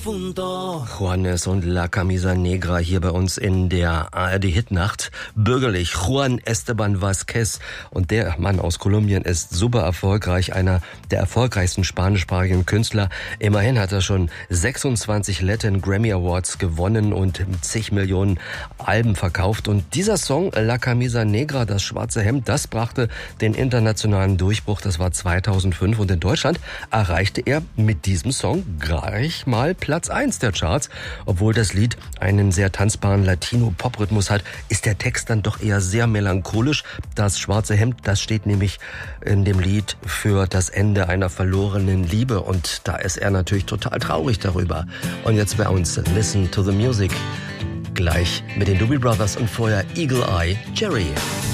difunto. Juanes und La Camisa Negra hier bei uns in der ARD-Hitnacht. Bürgerlich Juan Esteban Vázquez. Und der Mann aus Kolumbien ist super erfolgreich, einer der erfolgreichsten spanischsprachigen Künstler. Immerhin hat er schon 26 Latin Grammy Awards gewonnen und zig Millionen Alben verkauft. Und dieser Song, La Camisa Negra, das schwarze Hemd, das brachte den internationalen Durchbruch. Das war 2005 und in Deutschland erreichte er mit diesem Song gleich mal Platz 1 der Charts. Obwohl das Lied einen sehr tanzbaren Latino-Pop-Rhythmus hat, ist der Text dann doch eher sehr melancholisch. Das schwarze Hemd, das steht nämlich in dem Lied für das Ende einer verlorenen Liebe und da ist er natürlich total traurig darüber. Und jetzt bei uns Listen to the Music. Gleich mit den Doobie Brothers und vorher Eagle Eye Jerry.